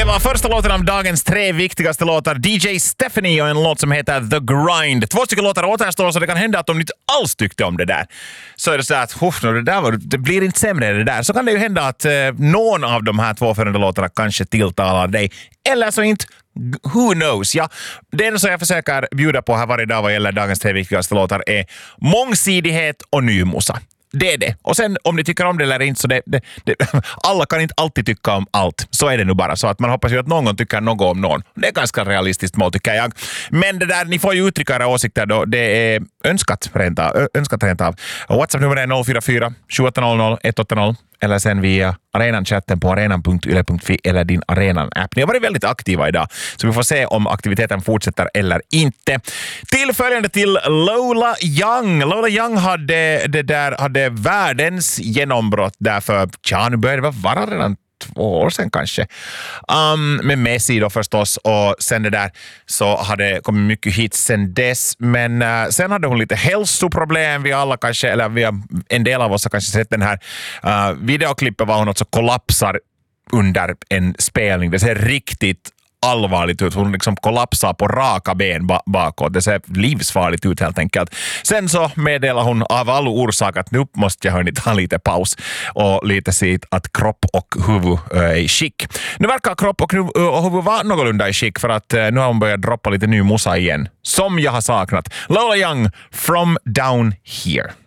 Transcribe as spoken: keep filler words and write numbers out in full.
var första låten av dagens tre viktigaste låtar. D J Stephanie och en låt som heter The Grind. Två stycken låtar återstår, så det kan hända att de inte alls tyckte om det där. Så är det så att huff, det, där var, det blir inte sämre än det där. Så kan det ju hända att eh, någon av de här två förande låtarna kanske tilltalar dig. Eller så inte. Who knows? Ja, det enda som jag försöker bjuda på här varje dag vad gäller dagens tre viktigaste låtar är mångsidighet och nymosa. Det är det. Och sen om ni tycker om det eller inte, så det, det, det, alla kan inte alltid tycka om allt. Så är det nu bara. Så att man hoppas ju att någon tycker något om någon. Det är ganska realistiskt mål, tycker jag. Men det där, ni får ju uttrycka era åsikter då. Det är önskat rent av. Önskat rent av. WhatsApp-nummer är noll fyra fyra sju åtta noll noll ett åtta noll eller sen via arenan-chatten på arenan punkt yle punkt fi eller din Arenan-app. Ni har varit väldigt aktiva idag, så vi får se om aktiviteten fortsätter eller inte. Tillföljande till Lola Young. Lola Young hade, det där, hade världens genombrott därför, ja, nu började det vara redan två år sedan kanske. Um, med Messi då förstås, och sen det där så hade kommit mycket hits sen dess, men uh, sen hade hon lite hälsoproblem. Vi alla kanske, eller vi har, en del av oss har kanske sett den här uh, videoklippet var hon också kollapsar under en spelning. Det ser riktigt allvarligt ut. Hon liksom kollapsar på raka ben bakåt. Det ser livsfarligt ut helt enkelt. Sen så meddelar hon av all orsak att nu måste jag hörni ta lite paus och lite se att kropp och huvud är i skick. Nu verkar kropp och huvud vara någorlunda i skick, för att nu har hon börjat droppa lite ny musa igen. Som jag har saknat. Lola Young, From Down Here.